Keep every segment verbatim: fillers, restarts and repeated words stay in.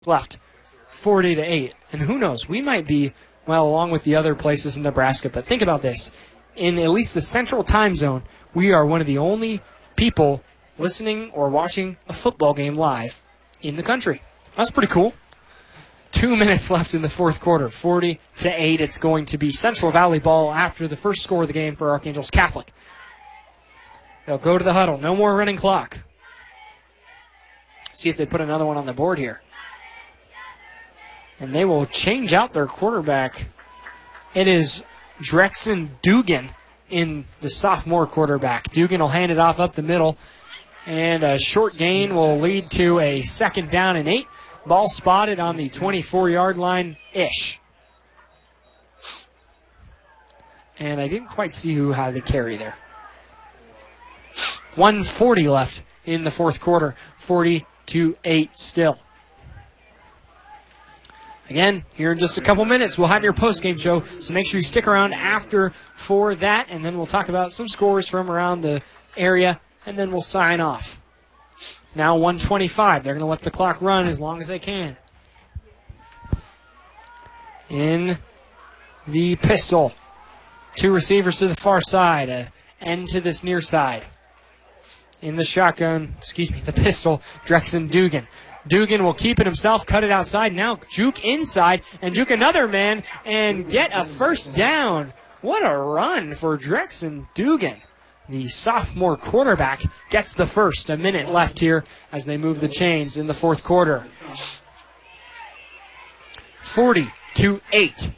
left, forty to eight. And who knows, we might be, well, along with the other places in Nebraska, but think about this. In at least the central time zone, we are one of the only people listening or watching a football game live in the country. That's pretty cool. Two minutes left in the fourth quarter, forty to eight. It's going to be Central Valley ball after the first score of the game for Archangels Catholic. They'll go to the huddle. No more running clock. See if they put another one on the board here. And they will change out their quarterback. It is Drexen Dugan in the sophomore quarterback. Dugan will hand it off up the middle. And a short gain will lead to a second down and eight. Ball spotted on the twenty-four-yard line-ish. And I didn't quite see who had the carry there. one forty left in the fourth quarter. forty to eight still. Again, here in just a couple minutes, we'll have your post-game show, so make sure you stick around after for that, and then we'll talk about some scores from around the area, and then we'll sign off. Now one twenty-five. They're going to let the clock run as long as they can. In the pistol. Two receivers to the far side. An end to this near side. In the shotgun, excuse me, the pistol, Drexen Dugan. Dugan will keep it himself, cut it outside. Now juke inside and juke another man and get a first down. What a run for Drexen Dugan. The sophomore quarterback gets the first. A minute left here as they move the chains in the fourth quarter. forty to eight.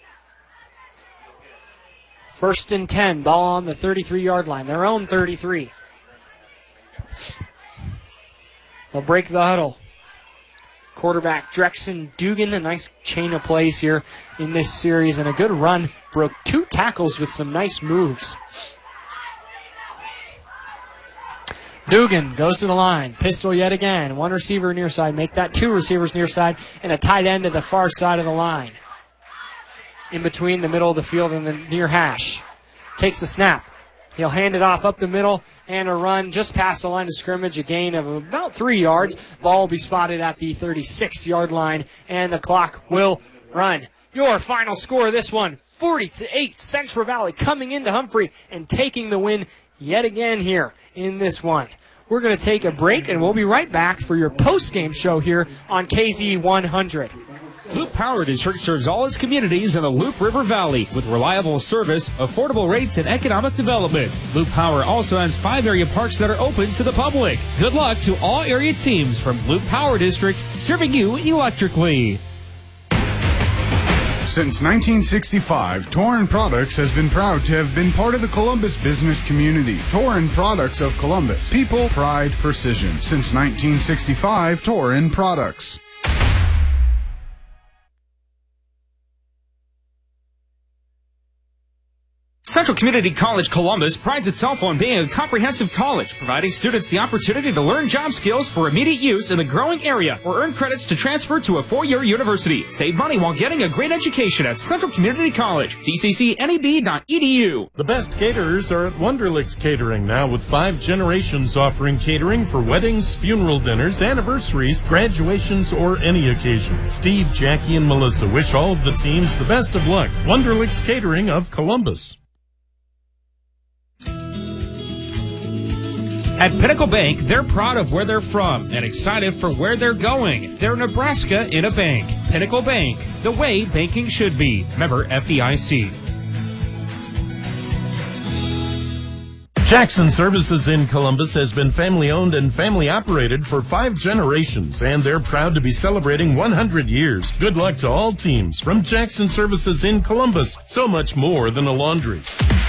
First and ten. Ball on the thirty-three-yard line. Their own thirty-three. They'll break the huddle. Quarterback Drexen Dugan, a nice chain of plays here in this series, and a good run. Broke two tackles with some nice moves. Dugan goes to the line. Pistol yet again. One receiver near side. Make that two receivers near side. And a tight end to the far side of the line. In between the middle of the field and the near hash. Takes the snap. He'll hand it off up the middle and a run just past the line of scrimmage. A gain of about three yards. Ball will be spotted at the thirty-six-yard line. And the clock will run. Your final score of this one, forty to eight. Central Valley coming into Humphrey and taking the win yet again here in this one. We're going to take a break, and we'll be right back for your post-game show here on K Z one hundred. Loop Power District serves all its communities in the Loop River Valley with reliable service, affordable rates, and economic development. Loop Power also has five area parks that are open to the public. Good luck to all area teams from Loop Power District, serving you electrically. Since nineteen sixty-five, Torin Products has been proud to have been part of the Columbus business community. Torin Products of Columbus. People, pride, precision. Since nineteen sixty-five, Torin Products. Central Community College Columbus prides itself on being a comprehensive college, providing students the opportunity to learn job skills for immediate use in the growing area or earn credits to transfer to a four-year university. Save money while getting a great education at Central Community College. C C C N E B dot E D U. The best caterers are at Wonderlicks Catering, now with five generations offering catering for weddings, funeral dinners, anniversaries, graduations, or any occasion. Steve, Jackie, and Melissa wish all of the teams the best of luck. Wonderlicks Catering of Columbus. At Pinnacle Bank, they're proud of where they're from and excited for where they're going. They're Nebraska in a bank. Pinnacle Bank, the way banking should be. Member F D I C. Jackson Services in Columbus has been family-owned and family-operated for five generations, and they're proud to be celebrating one hundred years. Good luck to all teams from Jackson Services in Columbus. So much more than a laundry.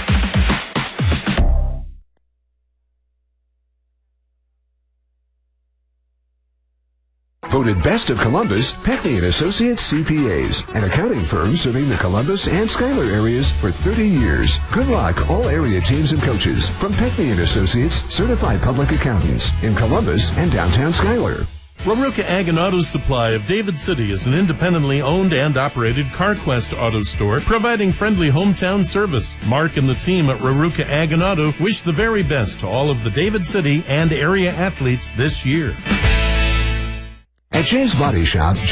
Voted Best of Columbus, Peckney and Associates C P As, an accounting firm serving the Columbus and Schuyler areas for thirty years. Good luck, all area teams and coaches from Peckney and Associates, certified public accountants in Columbus and downtown Schuyler. Raruka Ag and Auto Supply of David City is an independently owned and operated CarQuest auto store providing friendly hometown service. Mark and the team at Raruka Ag and Auto wish the very best to all of the David City and area athletes this year. At At Jay's Body Shop,